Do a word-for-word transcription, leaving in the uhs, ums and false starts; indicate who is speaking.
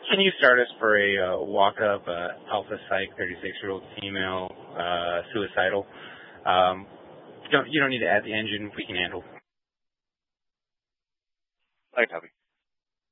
Speaker 1: Can you start us for a uh, walk-up uh, Alpha Psych, thirty-six-year-old female, uh, suicidal? Um, you don't you don't need to add the engine. We can handle.
Speaker 2: I copy.